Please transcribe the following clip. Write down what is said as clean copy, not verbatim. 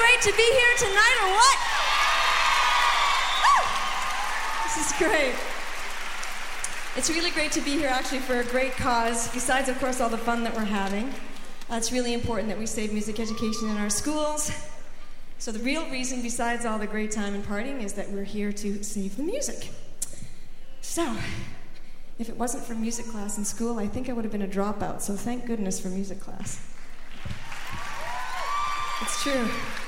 great to be here tonight, or what? Woo! This is great. It's really great to be here, actually, for a great cause, besides, of course, all the fun that we're having. It's really important that we save music education in our schools. So the real reason, besides all the great time and partying, is that we're here to save the music. So, if it wasn't for music class in school, I think I would have been a dropout, so thank goodness for music class. It's true.